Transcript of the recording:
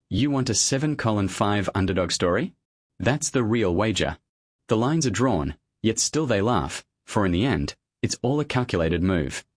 You want a 7:5 underdog story? That's the real wager. The lines are drawn, yet still they laugh, for in the end, it's all a calculated move.